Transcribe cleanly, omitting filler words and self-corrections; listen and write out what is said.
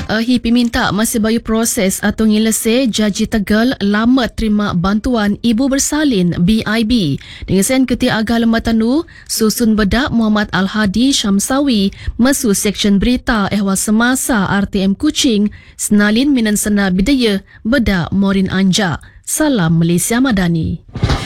HIPI minta masih bayu proses atau ngilese Jaji Tegal lama terima bantuan ibu bersalin BIB. Dengan sen Ketua Agah Lembatanu, susun bedak Muhammad Al-Hadi Syamsawi mesu Seksyen Berita Ehwal Semasa RTM Kuching, senalin minan sena bidaya bedak Morin Anja. Salam Malaysia Madani.